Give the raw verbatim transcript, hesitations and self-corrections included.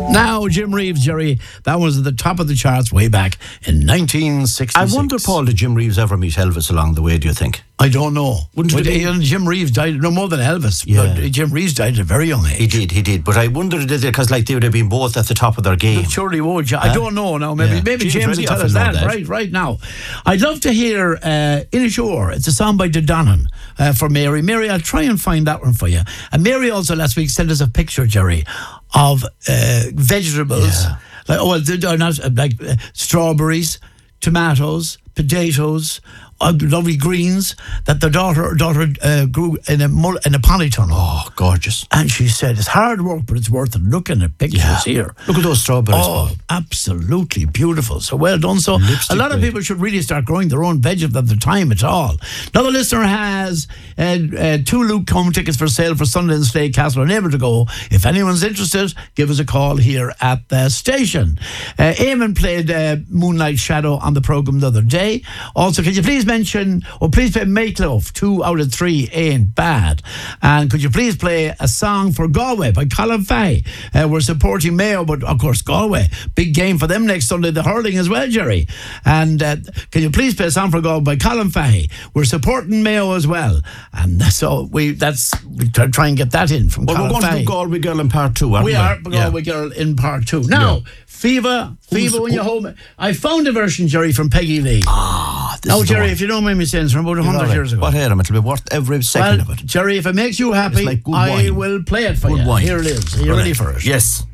Now, Jim Reeves, Jerry, that was at the top of the charts way back in nineteen sixty-six. I wonder, Paul, did Jim Reeves ever meet Elvis along the way, do you think? I don't know. Wouldn't but it be- uh, Jim Reeves died, no more than Elvis, Yeah. but Jim Reeves died at a very young age. He did, he did. But I wonder, did because like they would have been both at the top of their game. Surely would. Yeah. I don't know now. Maybe Yeah. maybe James James will Reddy tell often us know that, that. right right now. I'd love to hear uh, In a Shore. It's a song by Dodonnan uh, for Mary. Mary, I'll try and find that one for you. And Mary also last week sent us a picture, Jerry, of uh, vegetables. Yeah. Like, oh, well, they're not uh, like uh, strawberries, tomatoes, potatoes, uh, lovely greens that the daughter daughter uh, grew in a mul- in a polytunnel. Oh, gorgeous. And she said, it's hard work, but it's worth it. Looking at pictures Yeah. here. Look at those strawberries, Oh, Paul. absolutely beautiful. So well done. So Lipstick a lot of grade. people should really start growing their own vegetables at the time at all. Another listener has uh, uh, two Luke Combe tickets for sale for Sunday in Slade Castle and able to go. If anyone's interested, give us a call here at the station. Uh, Eamon played uh, Moonlight Shadow on the programme the other day. Also, could you please mention, or please play Makeloaf? Two out of three ain't bad. And could you please play a song for Galway by Colin Fahey? Uh, we're supporting Mayo, but of course Galway, big game for them next Sunday, the hurling as well, Jerry. And uh, can you please play a song for Galway by Colin Fahey? We're supporting Mayo as well, and so we that's we try, try and get that in from Well, Colin we're going Fahey. to do Galway Girl in part two, aren't we? We are Yeah. Galway Girl in part two. Now, Yeah. Fever, Fever Who's- when you're home. I found a version, Jerry, from Peggy Lee. Ah, this Now, is the Jerry, one. if you don't mind me saying, it's from about a You're hundred all right. years ago. What hear him? It'll be worth every second Well, of it. Jerry, if it makes you happy, It's like good I wine. will play it for Good you. wine. Here it is. Are you All ready right. for it? Yes.